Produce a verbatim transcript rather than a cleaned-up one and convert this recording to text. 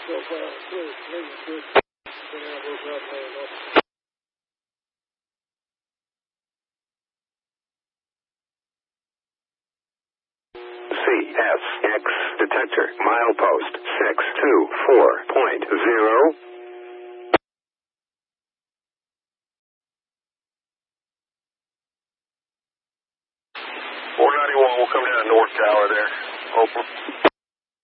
C S X detector, milepost six two four point zero. four ninety-one, we'll come down to North Tower there. Open.